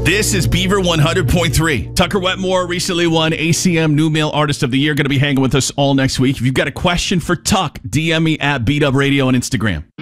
This is Beaver 100.3. Tucker Wetmore recently won ACM New Male Artist of the Year. Going to be hanging with us all next week. If you've got a question for Tuck, DM me at Beat Up Radio on Instagram.